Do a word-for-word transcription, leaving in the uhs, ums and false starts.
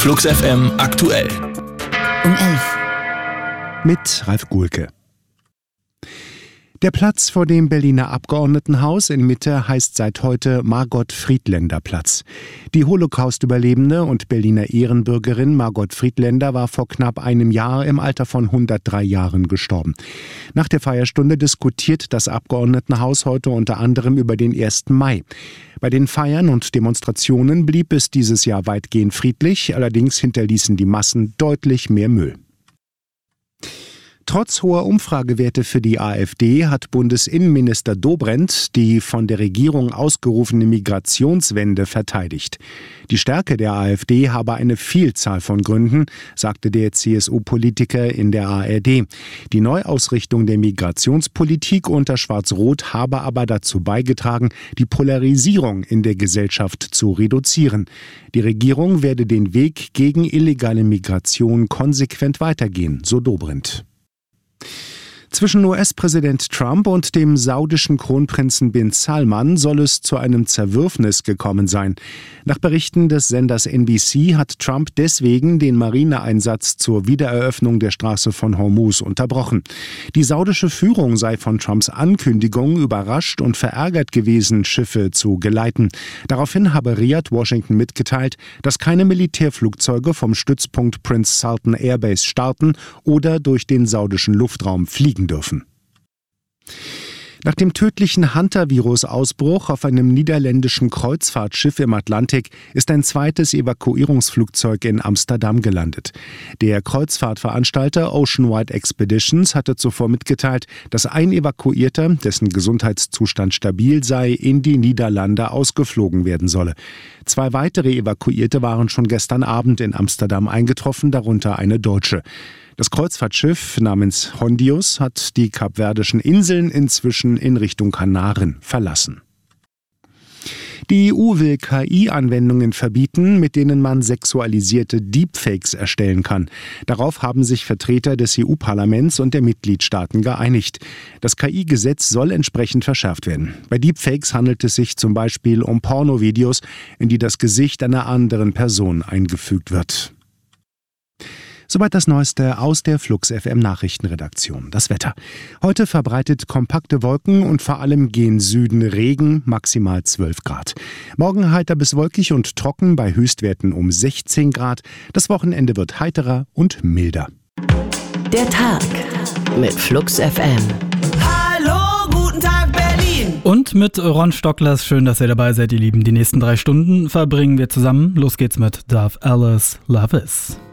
Flux F M aktuell. Um elf. Mit Ralf Guhlke. Der Platz vor dem Berliner Abgeordnetenhaus in Mitte heißt seit heute Margot-Friedländer-Platz. Die Holocaust-Überlebende und Berliner Ehrenbürgerin Margot Friedländer war vor knapp einem Jahr im Alter von hundertdrei Jahren gestorben. Nach der Feierstunde diskutiert das Abgeordnetenhaus heute unter anderem über den ersten Mai. Bei den Feiern und Demonstrationen blieb es dieses Jahr weitgehend friedlich, allerdings hinterließen die Massen deutlich mehr Müll. Trotz hoher Umfragewerte für die AfD hat Bundesinnenminister Dobrindt die von der Regierung ausgerufene Migrationswende verteidigt. Die Stärke der AfD habe eine Vielzahl von Gründen, sagte der C S U-Politiker in der A R D. Die Neuausrichtung der Migrationspolitik unter Schwarz-Rot habe aber dazu beigetragen, die Polarisierung in der Gesellschaft zu reduzieren. Die Regierung werde den Weg gegen illegale Migration konsequent weitergehen, so Dobrindt. Zwischen U S-Präsident Trump und dem saudischen Kronprinzen bin Salman soll es zu einem Zerwürfnis gekommen sein. Nach Berichten des Senders N B C hat Trump deswegen den Marineeinsatz zur Wiedereröffnung der Straße von Hormuz unterbrochen. Die saudische Führung sei von Trumps Ankündigung überrascht und verärgert gewesen, Schiffe zu geleiten. Daraufhin habe Riyadh Washington mitgeteilt, dass keine Militärflugzeuge vom Stützpunkt Prince Sultan Airbase starten oder durch den saudischen Luftraum fliegen dürfen. Nach dem tödlichen Hunter-Virus-Ausbruch auf einem niederländischen Kreuzfahrtschiff im Atlantik ist ein zweites Evakuierungsflugzeug in Amsterdam gelandet. Der Kreuzfahrtveranstalter Oceanwide Expeditions hatte zuvor mitgeteilt, dass ein Evakuierter, dessen Gesundheitszustand stabil sei, in die Niederlande ausgeflogen werden solle. Zwei weitere Evakuierte waren schon gestern Abend in Amsterdam eingetroffen, darunter eine Deutsche. Das Kreuzfahrtschiff namens Hondius hat die kapverdischen Inseln inzwischen in Richtung Kanaren verlassen. Die E U will K I-Anwendungen verbieten, mit denen man sexualisierte Deepfakes erstellen kann. Darauf haben sich Vertreter des E U-Parlaments und der Mitgliedstaaten geeinigt. Das K I-Gesetz soll entsprechend verschärft werden. Bei Deepfakes handelt es sich zum Beispiel um Pornovideos, in die das Gesicht einer anderen Person eingefügt wird. Soweit das Neueste aus der Flux F M Nachrichtenredaktion. Das Wetter. Heute verbreitet kompakte Wolken und vor allem gen Süden Regen, maximal zwölf Grad. Morgen heiter bis wolkig und trocken bei Höchstwerten um sechzehn Grad. Das Wochenende wird heiterer und milder. Der Tag mit Flux F M. Hallo, guten Tag Berlin. Und mit Ron Stocklers, schön, dass ihr dabei seid, ihr Lieben. Die nächsten drei Stunden verbringen wir zusammen. Los geht's mit Dove Alice, Love Is.